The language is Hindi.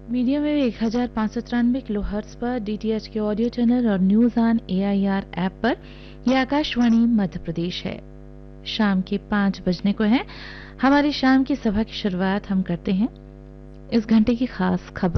मीडियम वेव 1593 किलोहर्ट्ज पर डीटीएच के ऑडियो चैनल और न्यूज ऑन एआईआर ऐप पर यह आकाशवाणी मध्य प्रदेश है। शाम के 5 बजने को है। हमारी शाम की सभा की शुरुआत हम करते हैं इस घंटे की खास खबर